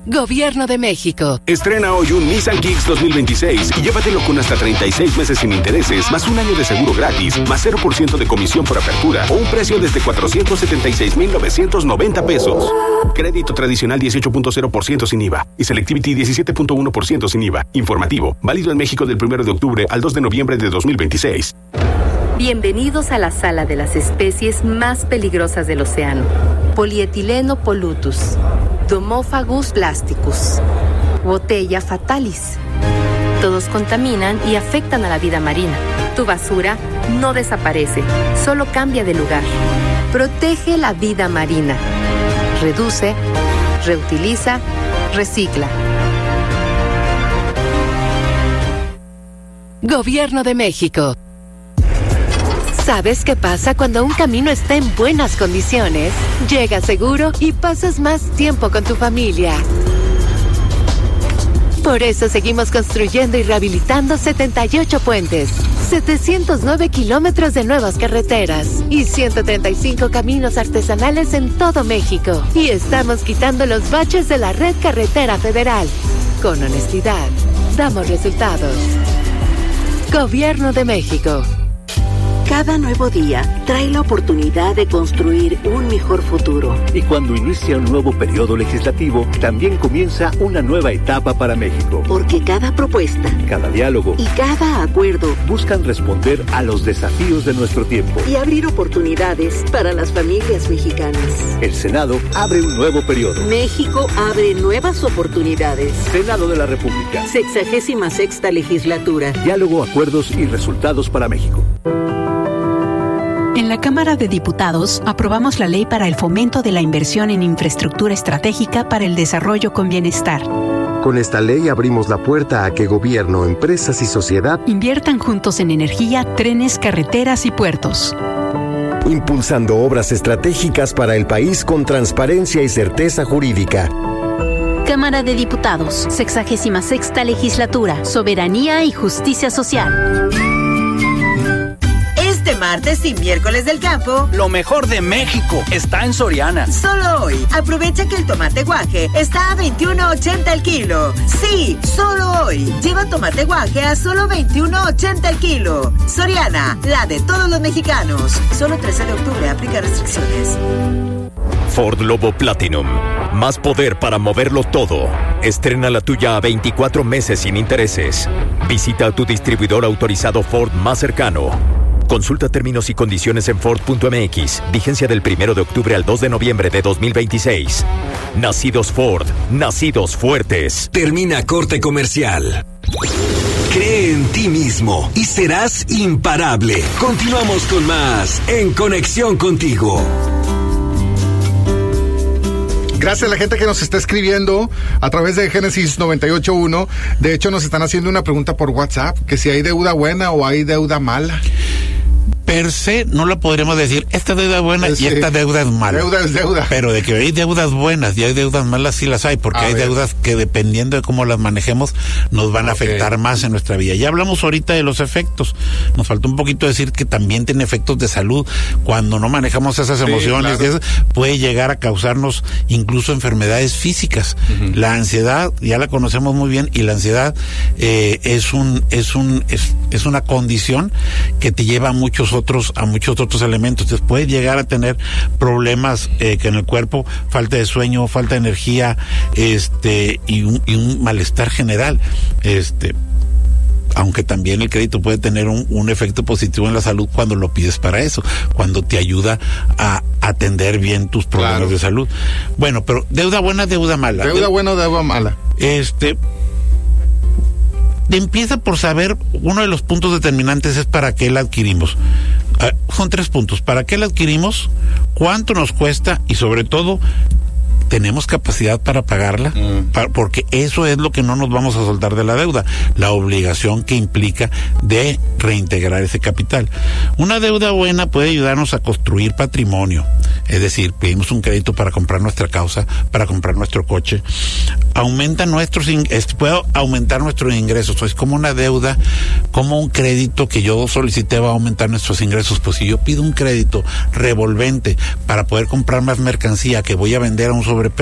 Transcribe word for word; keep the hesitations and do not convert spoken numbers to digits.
Gobierno de México. Estrena hoy un Nissan Kicks dos mil veintiséis y llévatelo con hasta treinta y seis meses sin intereses, más un año de seguro gratis, más cero por ciento de comisión por apertura o un precio desde cuatrocientos setenta y seis mil novecientos noventa pesos. Crédito tradicional dieciocho punto cero por ciento sin I V A y Selectivity diecisiete punto uno por ciento sin I V A. Informativo, válido en México del primero de octubre al dos de noviembre de dos mil veintiséis. Bienvenidos a la sala de las especies más peligrosas del océano. Polietileno pollutus, Domophagus plasticus, Botella fatalis. Todos contaminan y afectan a la vida marina. Tu basura no desaparece, solo cambia de lugar. Protege la vida marina. Reduce, reutiliza, recicla. Gobierno de México. ¿Sabes qué pasa cuando un camino está en buenas condiciones? Llegas seguro y pasas más tiempo con tu familia. Por eso seguimos construyendo y rehabilitando setenta y ocho puentes, setecientos nueve kilómetros de nuevas carreteras y ciento treinta y cinco caminos artesanales en todo México. Y estamos quitando los baches de la red carretera federal. Con honestidad, damos resultados. Gobierno de México. Cada nuevo día trae la oportunidad de construir un mejor futuro. Y cuando inicia un nuevo periodo legislativo, también comienza una nueva etapa para México. Porque cada propuesta, cada diálogo y cada acuerdo buscan responder a los desafíos de nuestro tiempo y abrir oportunidades para las familias mexicanas. El Senado abre un nuevo periodo. México abre nuevas oportunidades. Senado de la República. Sexagésima sexta legislatura. Diálogo, acuerdos y resultados para México. En la Cámara de Diputados aprobamos la ley para el fomento de la inversión en infraestructura estratégica para el desarrollo con bienestar. Con esta ley abrimos la puerta a que gobierno, empresas y sociedad inviertan juntos en energía, trenes, carreteras y puertos. Impulsando obras estratégicas para el país con transparencia y certeza jurídica. Cámara de Diputados, sexagésima sexta legislatura, soberanía y justicia social. Martes y miércoles del campo, lo mejor de México está en Soriana. Solo hoy, aprovecha que el tomate guaje está a veintiuno ochenta el kilo. Sí, solo hoy. Lleva tomate guaje a solo veintiuno ochenta el kilo. Soriana, la de todos los mexicanos. Solo trece de octubre, aplica restricciones. Ford Lobo Platinum. Más poder para moverlo todo. Estrena la tuya a veinticuatro meses sin intereses. Visita a tu distribuidor autorizado Ford más cercano. Consulta términos y condiciones en Ford punto M X. Vigencia del primero de octubre al dos de noviembre de dos mil veintiséis. Nacidos Ford. Nacidos fuertes. Termina corte comercial. Cree en ti mismo y serás imparable. Continuamos con más En Conexión Contigo. Gracias a la gente que nos está escribiendo a través de Génesis noventa y ocho punto uno. De hecho, nos están haciendo una pregunta por WhatsApp, que si hay deuda buena o hay deuda mala. Per se no lo podríamos decir, esta deuda es buena sí. y esta deuda es mala. Deuda es deuda. Pero de que hay deudas buenas y hay deudas malas, sí las hay, porque a hay ver. deudas que dependiendo de cómo las manejemos, nos van a okay. afectar más en nuestra vida. Ya hablamos ahorita de los efectos. Nos faltó un poquito decir que también tiene efectos de salud. Cuando no manejamos esas emociones, sí, claro. esas, puede llegar a causarnos incluso enfermedades físicas. Uh-huh. La ansiedad, ya la conocemos muy bien, y la ansiedad eh, es un, es un, es, es una condición que te lleva a muchos otros a muchos otros elementos. Entonces puede llegar a tener problemas eh, que en el cuerpo, falta de sueño, falta de energía, este y un, y un malestar general, este aunque también el crédito puede tener un, un efecto positivo en la salud cuando lo pides para eso, cuando te ayuda a atender bien tus problemas claro. de salud. Bueno, pero deuda buena, deuda mala. Deuda de, buena, deuda mala. Este empieza por saber, uno de los puntos determinantes es para qué la adquirimos. Uh, son tres puntos: para qué la adquirimos, cuánto nos cuesta y sobre todo, ¿tenemos capacidad para pagarla? Mm. Para, porque eso es lo que no nos vamos a soltar de la deuda, la obligación que implica de reintegrar ese capital. Una deuda buena puede ayudarnos a construir patrimonio, es decir, pedimos un crédito para comprar nuestra casa, para comprar nuestro coche, aumenta nuestros ingresos, puede aumentar nuestros ingresos. Es como una deuda, como un crédito que yo solicité va a aumentar nuestros ingresos. Pues si yo pido un crédito revolvente para poder comprar más mercancía que voy a vender a un sobre